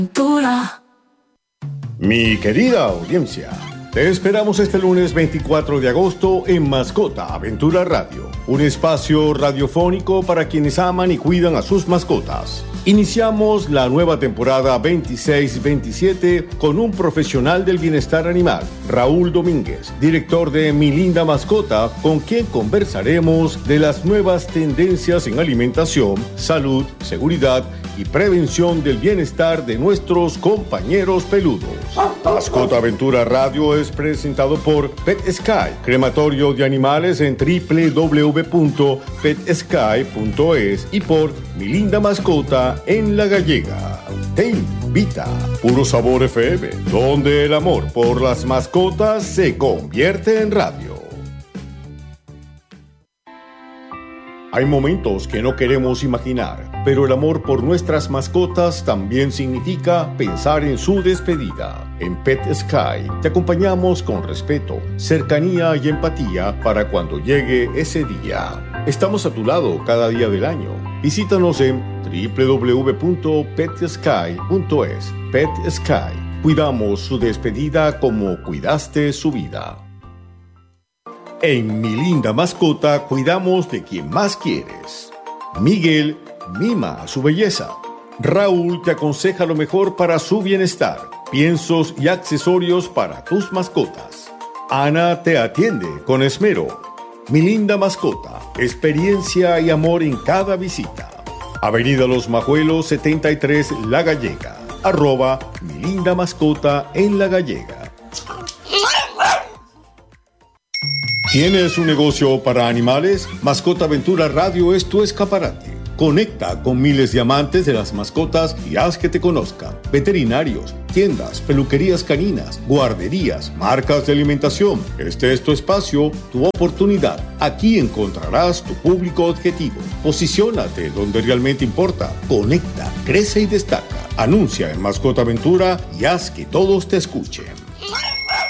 Aventura. Mi querida audiencia, te esperamos este lunes 24 de agosto en Mascota Aventura Radio, un espacio radiofónico para quienes aman y cuidan a sus mascotas. Iniciamos la nueva temporada 26-27 con un profesional del bienestar animal, Raúl Domínguez, director de Mi Linda Mascota, con quien conversaremos de las nuevas tendencias en alimentación, salud, seguridad y prevención del bienestar de nuestros compañeros peludos. Mascota Aventura Radio es presentado por Pet Sky, crematorio de animales en www.petsky.es y por Mi Linda Mascota en La Gallega. Te invita Puro Sabor FM, donde el amor por las mascotas se convierte en radio. Hay momentos que no queremos imaginar, pero el amor por nuestras mascotas también significa pensar en su despedida. En Pet Sky te acompañamos con respeto, cercanía y empatía para cuando llegue ese día. Estamos a tu lado cada día del año. Visítanos en www.petsky.es. Pet Sky. Cuidamos su despedida como cuidaste su vida. En Mi Linda Mascota cuidamos de quien más quieres. Miguel mima su belleza. Raúl te aconseja lo mejor para su bienestar. Piensos y accesorios para tus mascotas. Ana te atiende con esmero. Mi Linda Mascota, experiencia y amor en cada visita. Avenida Los Majuelos 73 La Gallega. @ Mi Linda Mascota en La Gallega. ¿Tienes un negocio para animales? Mascota Aventura Radio es tu escaparate. Conecta con miles de amantes de las mascotas y haz que te conozcan. Veterinarios, tiendas, peluquerías caninas, guarderías, marcas de alimentación. Este es tu espacio, tu oportunidad. Aquí encontrarás tu público objetivo. Posiciónate donde realmente importa. Conecta, crece y destaca. Anuncia en Mascota Aventura y haz que todos te escuchen.